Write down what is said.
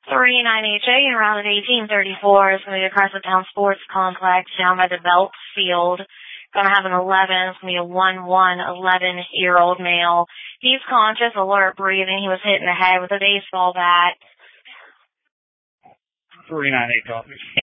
39HA around 1834 is going to be across the town sports complex down by the Belts field. Going to have an 11. It's going to be a 11-year-old male. He's conscious, alert, breathing. He was hit in the head with a baseball bat. 398 copies.